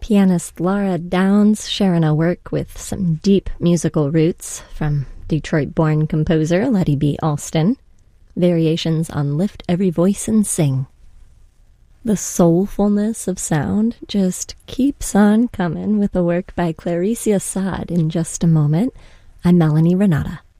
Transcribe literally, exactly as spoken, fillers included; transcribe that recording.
Pianist Laura Downs sharing a work with some deep musical roots from Detroit-born composer Letty B. Alston. Variations on Lift Every Voice and Sing. The soulfulness of sound just keeps on coming with a work by Clarice Assad in just a moment. I'm Melanie Renata.